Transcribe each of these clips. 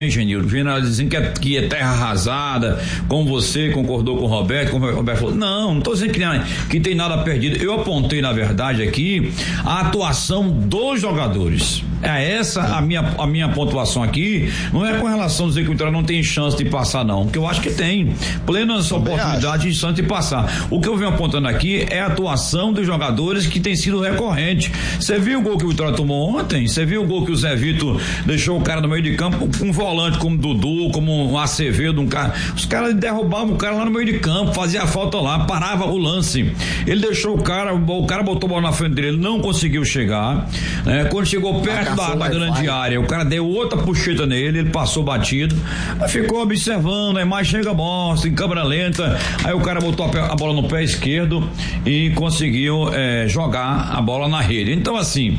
Genildo, dizendo que é terra arrasada, como você concordou com o Roberto, como o Roberto falou, não estou dizendo que tem nada perdido, eu apontei na verdade aqui a atuação dos jogadores, é essa a minha pontuação aqui, não é com relação a dizer que o Vitória não tem chance de passar não, porque eu acho que tem plenas oportunidades de chance de passar. O que eu venho apontando aqui é a atuação dos jogadores que tem sido recorrente. Você viu o gol que o Vitória tomou ontem? Você viu o gol que o Zé Vitor deixou o cara no meio de campo, um volante como Dudu, como um Acevedo, os caras derrubavam o cara lá no meio de campo, fazia a falta lá, parava o lance, ele deixou o cara botou a bola na frente dele, ele não conseguiu chegar, né? Quando chegou perto da grande área, o cara deu outra puxeta nele, ele passou batido, ficou observando, a imagem chega mostra, em câmera lenta, aí o cara botou a bola no pé esquerdo e conseguiu jogar a bola na rede. Então assim,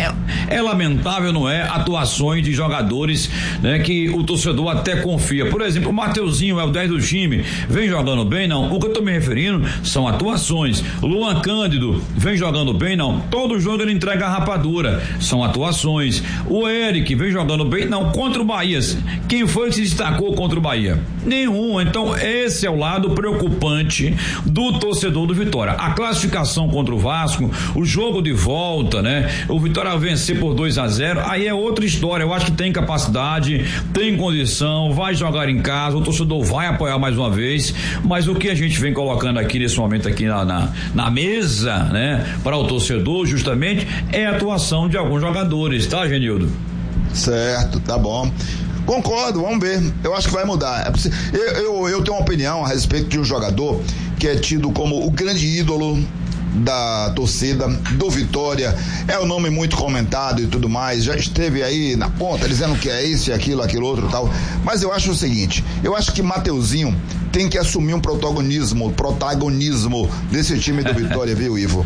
é lamentável, não é? Atuações de jogadores, né, que o torcedor até confia. Por exemplo, o Mateuzinho é o 10 do time, vem jogando bem, não? O que eu tô me referindo são atuações. Luan Cândido vem jogando bem, não? Todo jogo ele entrega a rapadura, são atuações. O Eric vem jogando bem, não? Contra o Bahia, quem foi que se destacou contra o Bahia? Nenhum. Então esse é o lado preocupante do torcedor do Vitória. A classificação contra o Vasco, o jogo de volta, né? O Vitória vencer por 2-0, aí é outra história. Eu acho que tem capacidade, tem condição, vai jogar em casa, o torcedor vai apoiar mais uma vez, mas o que a gente vem colocando aqui nesse momento aqui na mesa, né, para o torcedor justamente é a atuação de alguns jogadores, tá, Genildo? Certo, tá bom. Concordo, vamos ver. Eu acho que vai mudar. Eu tenho uma opinião a respeito de um jogador que é tido como o grande ídolo da torcida do Vitória, é um nome muito comentado e tudo mais, já esteve aí na ponta dizendo que é isso e aquilo outro e tal, mas eu acho o seguinte, eu acho que Mateuzinho tem que assumir um protagonismo desse time do Vitória, viu, Ivo?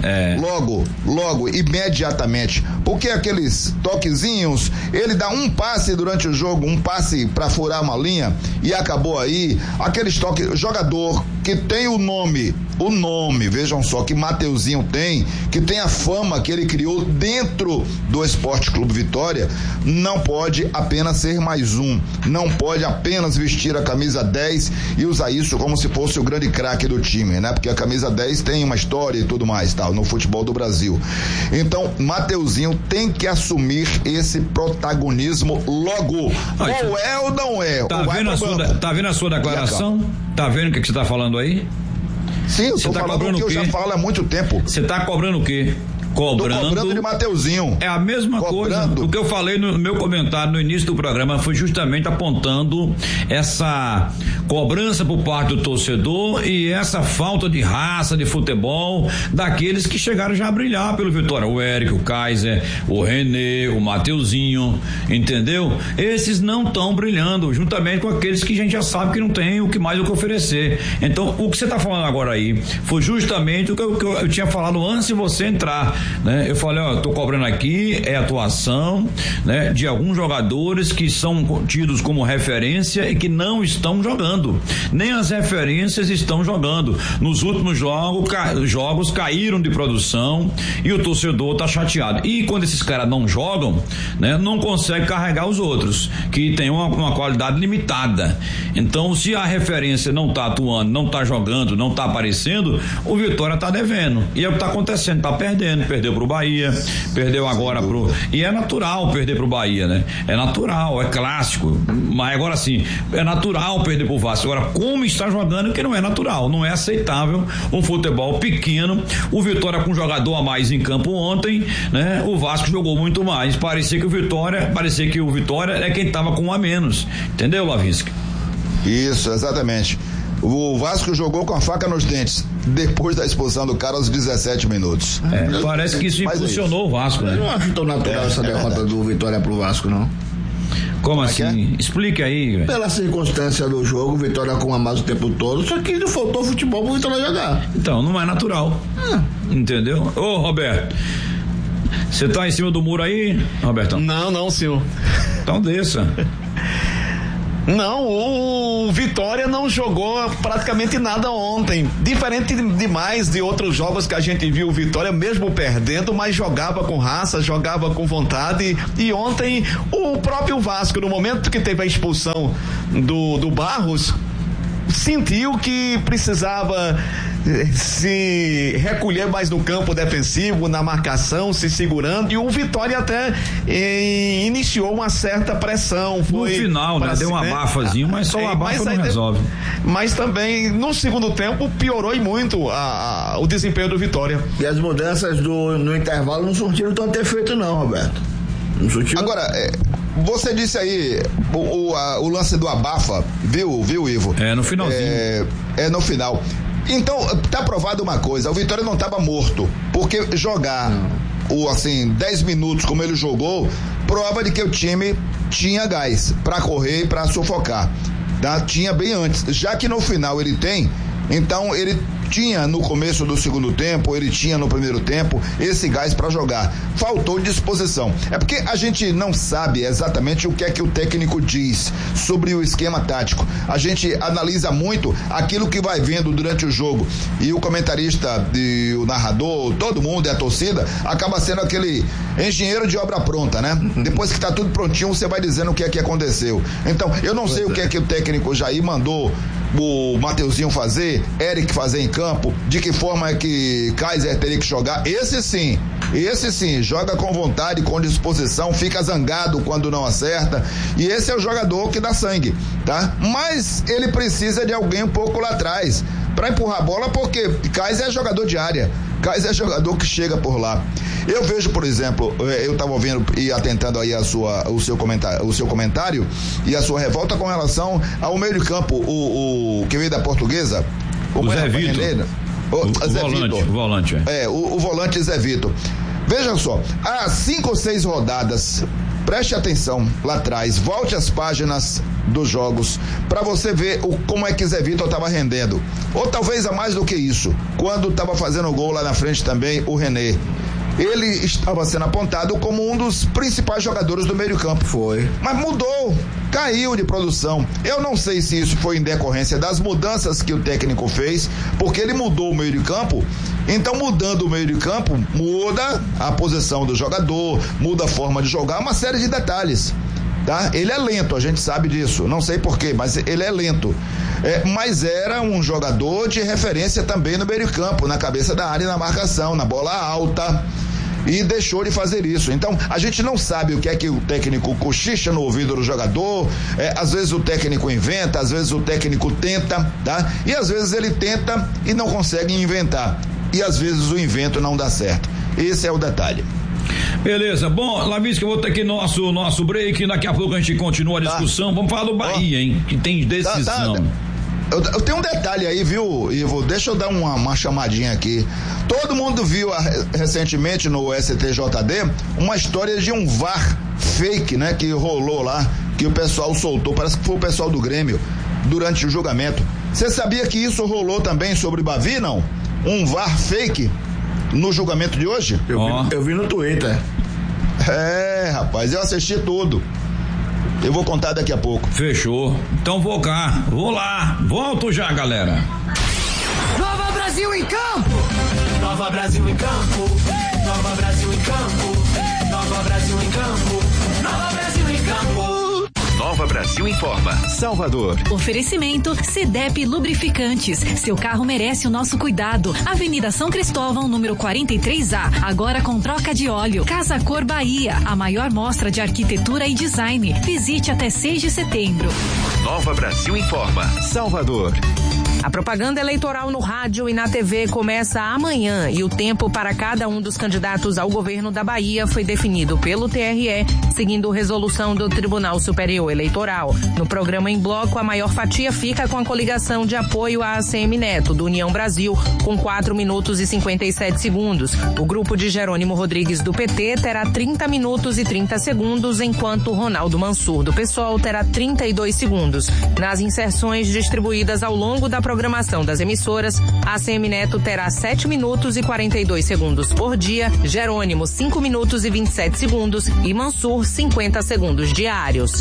Logo, imediatamente, porque aqueles toquezinhos, ele dá um passe durante o jogo, um passe pra furar uma linha e acabou aí, aqueles toques, jogador que tem o nome, vejam só, que Mateuzinho tem, que tem a fama que ele criou dentro do Esporte Clube Vitória, não pode apenas ser mais um, não pode apenas vestir a camisa 10 e usar isso como se fosse o grande craque do time, né? Porque a camisa 10 tem uma história e tudo mais, tal, no futebol do Brasil. Então, Mateuzinho tem que assumir esse protagonismo logo. Ou é ou não é? Tá vendo a sua declaração? Tá vendo o que você tá falando aí? Sim, eu tô falando o que eu já falo há muito tempo. Você tá cobrando o quê? Tô cobrando de Mateuzinho. É a mesma coisa. O que eu falei no meu comentário no início do programa foi justamente apontando essa cobrança por parte do torcedor e essa falta de raça de futebol daqueles que chegaram já a brilhar pelo Vitória. O Eric, o Kaiser, o René, o Mateuzinho, entendeu? Esses não estão brilhando, juntamente com aqueles que a gente já sabe que não tem o que mais o que oferecer. Então, o que você está falando agora aí foi justamente o que eu tinha falado antes de você entrar, né? Eu falei, tô cobrando aqui atuação, né, de alguns jogadores que são tidos como referência e que não estão jogando, nem as referências estão jogando. Nos últimos jogos caíram de produção e o torcedor tá chateado. E quando esses caras não jogam, né, não consegue carregar os outros, que tem uma qualidade limitada. Então, se a referência não tá atuando, não tá jogando, não tá aparecendo, o Vitória tá devendo. E é o que tá acontecendo, tá perdendo. Perdeu pro Bahia, perdeu agora e é natural perder pro Bahia, né? É natural, é clássico, mas agora sim, é natural perder pro Vasco. Agora, como está jogando, que não é natural, não é aceitável um futebol pequeno. O Vitória com um jogador a mais em campo ontem, né? O Vasco jogou muito mais, parecia que o Vitória é quem tava com um a menos, entendeu, Lavinsky? Isso, exatamente. O Vasco jogou com a faca nos dentes depois da expulsão do cara aos 17 minutos. Parece que isso impulsionou o Vasco, né? Eu não acho tão natural essa derrota do Vitória pro Vasco, não. Como assim? Explique aí. Pela circunstância do jogo, o Vitória com a mais o tempo todo, só que não faltou futebol pro Vitória jogar. Então, não é natural. Entendeu? Ô, Roberto, você tá em cima do muro aí, Robertão? Não, senhor. Então desça. Não, o Vitória não jogou praticamente nada ontem. Diferente demais de outros jogos que a gente viu o Vitória, mesmo perdendo, mas jogava com raça, jogava com vontade. E ontem o próprio Vasco, no momento que teve a expulsão do Barros, sentiu que precisava se recolher mais no campo defensivo, na marcação, se segurando, e o Vitória até iniciou uma certa pressão. No final, né? Deu um abafazinho, mas só o abafa não resolve. Mas também, no segundo tempo, piorou e muito o desempenho do Vitória. E as mudanças no intervalo não surtiram tanto efeito não, Roberto. Não surtiram. Agora, você disse aí o lance do abafa, viu, Ivo? No finalzinho. No final. Então, tá provado uma coisa, o Vitória não estava morto, porque jogar 10 minutos como ele jogou, prova de que o time tinha gás para correr e para sufocar, tá? Tinha bem antes, já que no final ele tem, então ele tinha no começo do segundo tempo, ele tinha no primeiro tempo esse gás para jogar. Faltou disposição. É porque a gente não sabe exatamente o que é que o técnico diz sobre o esquema tático. A gente analisa muito aquilo que vai vendo durante o jogo. E o comentarista, o narrador, todo mundo, a torcida, acaba sendo aquele engenheiro de obra pronta, né? Depois que tá tudo prontinho, você vai dizendo o que é que aconteceu. Então, eu não sei o que é que o técnico Jair mandou o Mateuzinho fazer, Eric fazer em campo, de que forma é que Kaiser teria que jogar. Esse sim, joga com vontade, com disposição, fica zangado quando não acerta, e esse é o jogador que dá sangue, tá? Mas ele precisa de alguém um pouco lá atrás para empurrar a bola, porque Kaiser é jogador de área, Kaiser é jogador que chega por lá. Eu vejo, por exemplo, eu estava ouvindo e atentando aí o seu comentário e a sua revolta com relação ao meio de campo, o que veio da Portuguesa, o Zé Vitor. O volante. O volante Zé Vitor. Veja só, há 5 ou 6 rodadas, preste atenção lá atrás, volte às páginas dos jogos para você ver como é que Zé Vitor estava rendendo, ou talvez a mais do que isso, quando estava fazendo gol lá na frente também o René. Ele estava sendo apontado como um dos principais jogadores do meio campo. Foi. Mas mudou, caiu de produção. Eu não sei se isso foi em decorrência das mudanças que o técnico fez, porque ele mudou o meio de campo. Então, mudando o meio de campo, muda a posição do jogador, muda a forma de jogar, uma série de detalhes. Tá? Ele é lento, a gente sabe disso. Não sei porquê, mas ele é lento. Mas era um jogador de referência também no meio de campo, na cabeça da área, na marcação, na bola alta. E deixou de fazer isso. Então, a gente não sabe o que é que o técnico cochicha no ouvido do jogador. Às vezes o técnico inventa, às vezes o técnico tenta, tá? E às vezes ele tenta e não consegue inventar. E às vezes o invento não dá certo. Esse é o detalhe. Beleza, bom, Lavisca, eu vou ter aqui nosso break, daqui a pouco a gente continua a discussão. Vamos falar do Bahia, hein? Que tem decisão. Eu tenho um detalhe aí, viu, Ivo? Deixa eu dar uma chamadinha aqui. Todo mundo viu recentemente no STJD uma história de um VAR fake, né? Que rolou lá, que o pessoal soltou, parece que foi o pessoal do Grêmio, durante o julgamento. Você sabia que isso rolou também sobre Bavi, não? Um VAR fake no julgamento de hoje? Eu vi no Twitter. Rapaz, eu assisti tudo. Eu vou contar daqui a pouco. Fechou. Então vou lá. Volto já, galera. Nova Brasil em campo. Nova Brasil em campo. Nova Brasil em campo. Nova Brasil em campo. Nova Brasil em campo. Nova Brasil informa. Salvador. Oferecimento CDEP Lubrificantes. Seu carro merece o nosso cuidado. Avenida São Cristóvão, número 43A. Agora com troca de óleo. Casa Cor Bahia. A maior mostra de arquitetura e design. Visite até 6 de setembro. Nova Brasil informa. Salvador. A propaganda eleitoral no rádio e na TV começa amanhã e o tempo para cada um dos candidatos ao governo da Bahia foi definido pelo TRE, seguindo resolução do Tribunal Superior Eleitoral. No programa em bloco, a maior fatia fica com a coligação de apoio à ACM Neto, do União Brasil, com 4 minutos e 57 segundos. O grupo de Jerônimo Rodrigues, do PT, terá 30 minutos e 30 segundos, enquanto Ronaldo Mansur, do PSOL, terá 32 segundos. Nas inserções distribuídas ao longo da programação das emissoras, a ACM Neto terá 7 minutos e 42 segundos por dia, Jerônimo 5 minutos e 27 segundos e Mansur 50 segundos diários.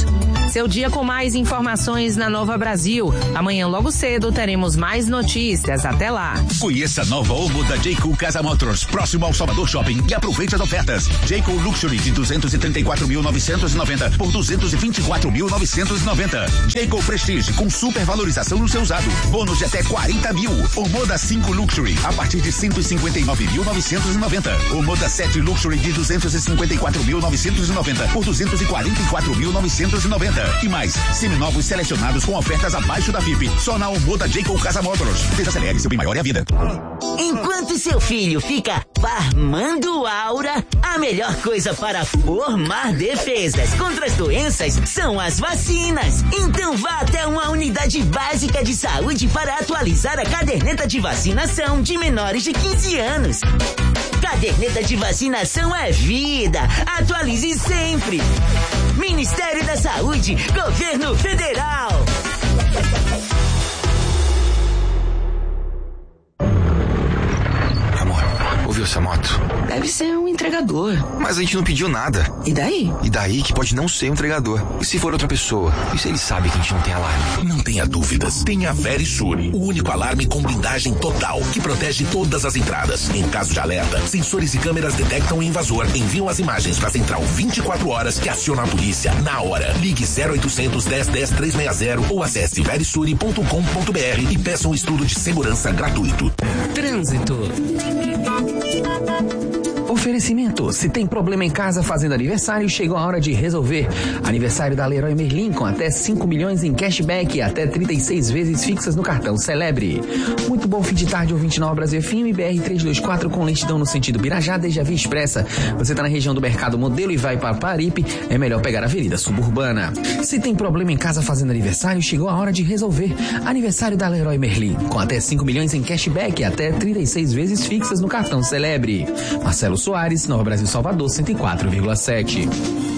Seu dia com mais informações na Nova Brasil. Amanhã logo cedo teremos mais notícias. Até lá. Conheça a nova Omo da Jayco Casa Motors, próximo ao Salvador Shopping, e aproveite as ofertas. Jayco Luxury de 234.990 por 224.990. Jayco Prestige com supervalorização no seu usado. Bônus de até 40 mil. O Moda 5 Luxury a partir de 159.990. O Moda 7 Luxury de 254.990 por 244.990. E mais, seminovos selecionados com ofertas abaixo da FIP. Só na Omoda Jayco Casa Motors. Desacelere, seu bem maior é a vida. Enquanto seu filho fica farmando aura, a melhor coisa para formar defesas contra as doenças são as vacinas. Então vá até uma unidade básica de saúde para atualizar a caderneta de vacinação de menores de 15 anos. Caderneta de vacinação é vida. Atualize sempre. Ministério da Saúde, Governo Federal. Ouviu essa moto? Deve ser um entregador. Mas a gente não pediu nada. E daí? E daí que pode não ser um entregador. E se for outra pessoa? E se ele sabe que a gente não tem alarme? Não tenha dúvidas. Tenha a Verisure, o único alarme com blindagem total, que protege todas as entradas. Em caso de alerta, sensores e câmeras detectam o invasor, enviam as imagens para a central 24 horas que aciona a polícia na hora. Ligue 0800 10 10 360 ou acesse verisure.com.br e peça um estudo de segurança gratuito. Trânsito. Oferecimento, se tem problema em casa fazendo aniversário, chegou a hora de resolver. Aniversário da Leroy Merlin com até 5 milhões em cashback e até 36 vezes fixas no cartão Celebre. Muito bom fim de tarde, ouvinte Nova Brasil FM, BR 324 com lentidão no sentido Birajá, desde a Via Expressa. Você tá na região do Mercado Modelo e vai para Paripe, é melhor pegar a Avenida Suburbana. Se tem problema em casa fazendo aniversário, chegou a hora de resolver. Aniversário da Leroy Merlin com até 5 milhões em cashback e até 36 vezes fixas no cartão Celebre. Marcelo Soares, Nova Brasil Salvador, 104,7.